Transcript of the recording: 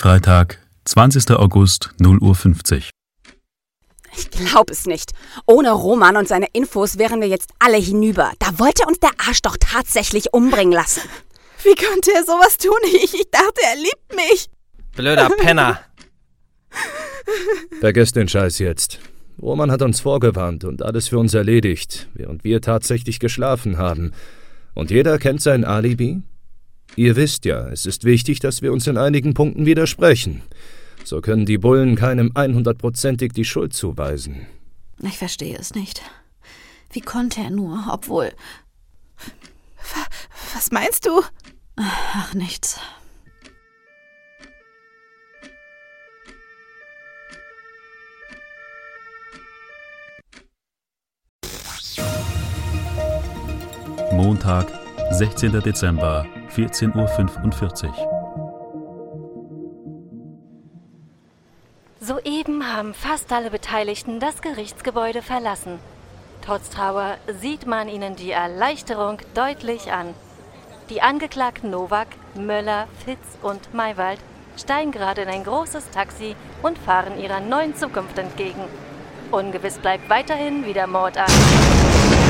Freitag, 20. August, 0:50 Uhr. Ich glaube es nicht. Ohne Roman und seine Infos wären wir jetzt alle hinüber. Da wollte uns der Arsch doch tatsächlich umbringen lassen. Wie konnte er sowas tun? Ich dachte, er liebt mich. Blöder Penner. Vergesst den Scheiß jetzt. Roman hat uns vorgewarnt und alles für uns erledigt, während wir tatsächlich geschlafen haben. Und jeder kennt sein Alibi? Ihr wisst ja, es ist wichtig, dass wir uns in einigen Punkten widersprechen. So können die Bullen keinem 100%ig die Schuld zuweisen. Ich verstehe es nicht. Wie konnte er nur, obwohl... Was meinst du? Ach, nichts. Montag, 16. Dezember, 14:45 Uhr. Soeben haben fast alle Beteiligten das Gerichtsgebäude verlassen. Trotz Trauer sieht man ihnen die Erleichterung deutlich an. Die Angeklagten Nowak, Möller, Fitz und Maywald steigen gerade in ein großes Taxi und fahren ihrer neuen Zukunft entgegen. Ungewiss bleibt weiterhin, wie der Mord an